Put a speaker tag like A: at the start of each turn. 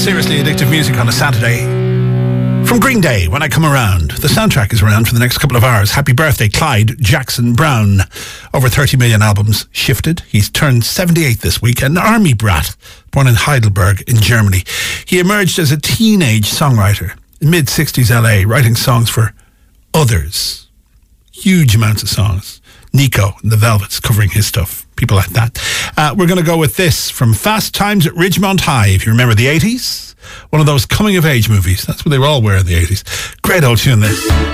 A: seriously addictive music on a Saturday. From Green Day, When I Come Around. The soundtrack is around for the next couple of hours. Happy birthday, Clyde Jackson Brown. Over 30 million albums shifted. He's turned 78 this week. An army brat, born in Heidelberg in Germany. He emerged as a teenage songwriter in mid-60s LA, writing songs for others. Huge amounts of songs. Nico and the Velvets covering his stuff. People like that. We're going to go with this from Fast Times at Ridgemont High. If you remember the 80s, one of those coming-of-age movies. That's what they were all wearing in the 80s. Great old tune, this.